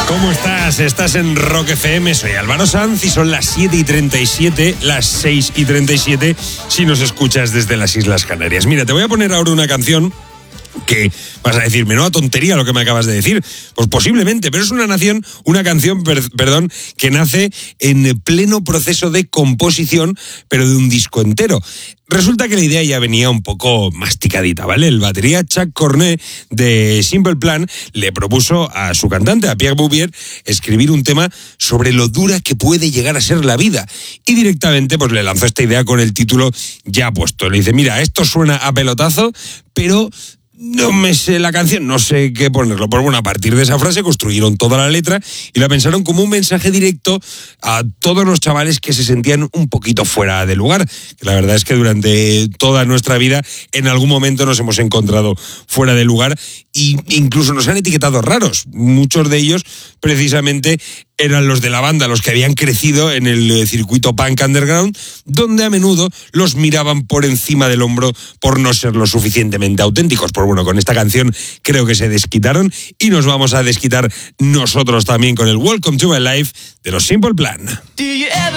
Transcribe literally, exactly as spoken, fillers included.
¿Cómo estás? Estás en Rock F M, soy Álvaro Sanz y son las siete y treinta y siete, las seis y treinta y siete si nos escuchas desde las Islas Canarias. Mira, te voy a poner ahora una canción que vas a decir, menuda tontería lo que me acabas de decir. Pues posiblemente, pero es una nación, una canción, per, perdón, que nace en pleno proceso de composición, pero de un disco entero. Resulta que la idea ya venía un poco masticadita, ¿vale? El batería Chuck Cornet de Simple Plan le propuso a su cantante, a Pierre Bouvier, escribir un tema sobre lo dura que puede llegar a ser la vida. Y directamente pues le lanzó esta idea con el título ya puesto. Le dice, mira, esto suena a pelotazo, pero no me sé la canción, no sé qué ponerlo. Pues bueno, a partir de esa frase construyeron toda la letra y la pensaron como un mensaje directo a todos los chavales que se sentían un poquito fuera de lugar. Que la verdad es que durante toda nuestra vida en algún momento nos hemos encontrado fuera de lugar e incluso nos han etiquetado raros. Muchos de ellos precisamente eran los de la banda, los que habían crecido en el circuito punk underground, donde a menudo los miraban por encima del hombro por no ser lo suficientemente auténticos. Pues bueno, con esta canción creo que se desquitaron y nos vamos a desquitar nosotros también con el Welcome to My Life de los Simple Plan. Do you ever